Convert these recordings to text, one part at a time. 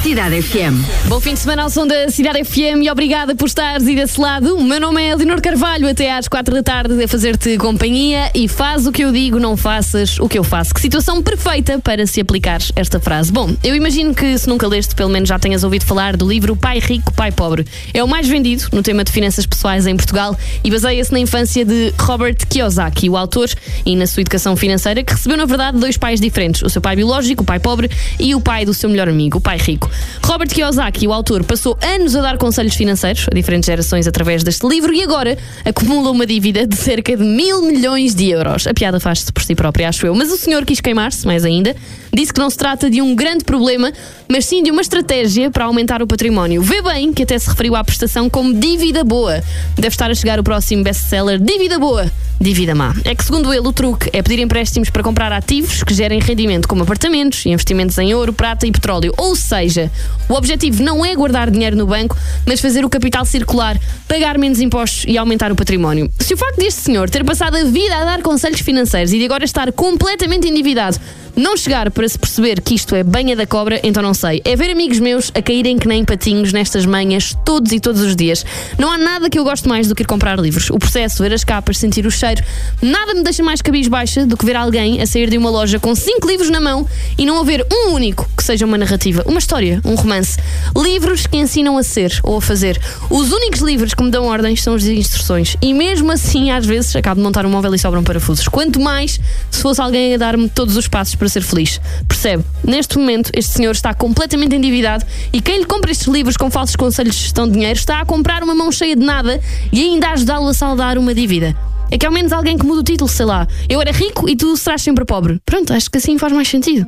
Cidade FM. Bom fim de semana ao som da Cidade FM e obrigada por estares aí desse lado. O meu nome é Leonor Carvalho, até às 4 da tarde a fazer-te companhia e faz o que eu digo, não faças o que eu faço. Que situação perfeita para se aplicar esta frase. Bom, eu imagino que se nunca leste, pelo menos já tenhas ouvido falar do livro Pai Rico, Pai Pobre. É o mais vendido no tema de finanças pessoais em Portugal e baseia-se na infância de Robert Kiyosaki, o autor, e na sua educação financeira, que recebeu na verdade dois pais diferentes, o seu pai biológico, o pai pobre, e o pai do seu melhor amigo, o pai rico. Robert Kiyosaki, o autor, passou anos a dar conselhos financeiros a diferentes gerações através deste livro e agora acumula uma dívida de cerca de 1.000 milhões de euros. A piada faz-se por si própria, acho eu. Mas o senhor quis queimar-se, mais ainda. Disse que não se trata de um grande problema, mas sim de uma estratégia para aumentar o património. Vê bem que até se referiu à prestação como dívida boa. Deve estar a chegar o próximo best-seller Dívida Boa, Dívida Má. É que, segundo ele, o truque é pedir empréstimos para comprar ativos que gerem rendimento, como apartamentos e investimentos em ouro, prata e petróleo. Ou seja, o objetivo não é guardar dinheiro no banco, mas fazer o capital circular, pagar menos impostos e aumentar o património. Se o facto deste senhor ter passado a vida a dar conselhos financeiros e de agora estar completamente endividado não chegar para se perceber que isto é banha da cobra, então não sei. É ver amigos meus a caírem que nem patinhos nestas manhas todos e todos os dias. Não há nada que eu gosto mais do que ir comprar livros. O processo, ver as capas, sentir o cheiro, nada me deixa mais cabisbaixa do que ver alguém a sair de uma loja com 5 livros na mão e não haver um único que seja uma narrativa, uma história, um romance. Livros que ensinam a ser ou a fazer. Os únicos livros que me dão ordens são os de instruções. E mesmo assim, às vezes, acabo de montar um móvel e sobram parafusos. Quanto mais se fosse alguém a dar-me todos os passos para ser feliz. Percebe? Neste momento, este senhor está completamente endividado e quem lhe compra estes livros com falsos conselhos de gestão de dinheiro está a comprar uma mão cheia de nada e ainda a ajudá-lo a saldar uma dívida. É que ao menos alguém que muda o título, sei lá. Eu era rico e tu serás sempre pobre. Pronto, acho que assim faz mais sentido.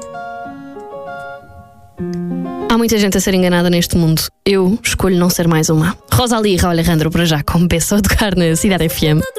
Há muita gente a ser enganada neste mundo. Eu escolho não ser mais uma. Rosalía e Raul Alejandro para já, como peça a tocar na Cidade FM.